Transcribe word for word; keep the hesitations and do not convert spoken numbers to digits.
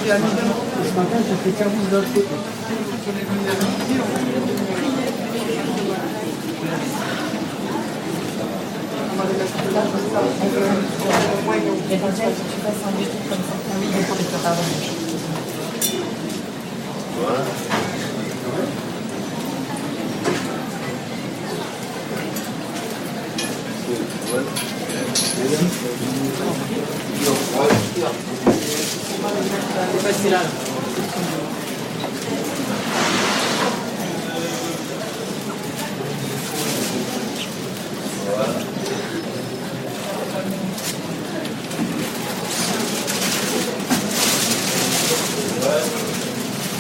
matin, j'ai fait service d'un côté. L'essentiel, c'est que tu fasses un truc comme ça. Ah oui, d'accord, mais pardon. C'est facile là.